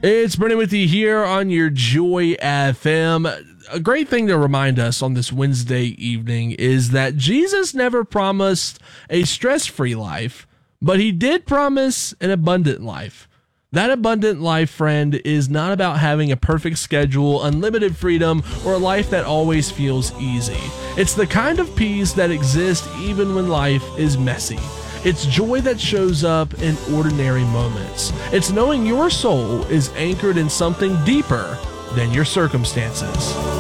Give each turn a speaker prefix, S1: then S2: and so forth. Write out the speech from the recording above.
S1: It's Brennan with you here on your Joy FM. A great thing to remind us on this Wednesday evening is that Jesus never promised a stress-free life, but he did promise an abundant life. That abundant life, friend, is not about having a perfect schedule, unlimited freedom, or a life that always feels easy. It's the kind of peace that exists even when life is messy. It's joy that shows up in ordinary moments. It's knowing your soul is anchored in something deeper than your circumstances.